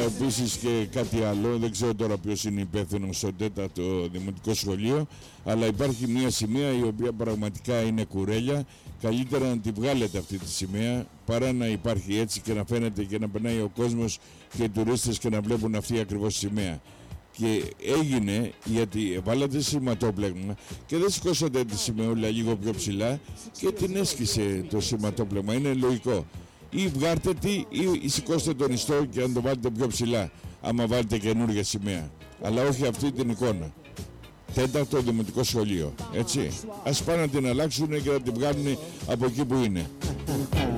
επίσης και κάτι άλλο, δεν ξέρω τώρα ποιος είναι υπεύθυνος στο 4ο Δημοτικό Σχολείο, αλλά υπάρχει μια σημαία η οποία πραγματικά είναι κουρέλια. Καλύτερα να τη βγάλετε αυτή τη σημαία παρά να υπάρχει έτσι και να φαίνεται και να περνάει ο κόσμος και οι τουρίστες και να βλέπουν αυτή ακριβώς σημαία. Και έγινε γιατί βάλατε σηματόπλεγμα και δεν σηκώσατε τη σημαίουλα λίγο πιο ψηλά και την έσκησε το σηματόπλεγμα. Είναι λογικό. Ή βγάρτε τη ή σηκώστε τον ιστό και να το βάλετε πιο ψηλά άμα βάλετε καινούργια σημαία. Αλλά όχι αυτή την εικόνα. 4ο Δημοτικό Σχολείο. Έτσι. Ας πάνε να την αλλάξουν και να την βγάλουν από εκεί που είναι.